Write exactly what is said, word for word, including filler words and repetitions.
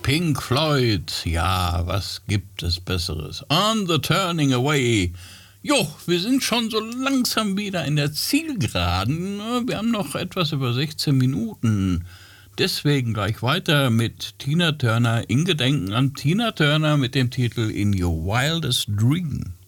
Pink Floyd, ja, was gibt es Besseres? On the Turning Away. Jo, wir sind schon so langsam wieder in der Zielgeraden. Wir haben noch etwas über sechzehn Minuten. Deswegen gleich weiter mit Tina Turner in Gedenken an Tina Turner mit dem Titel In Your Wildest Dream.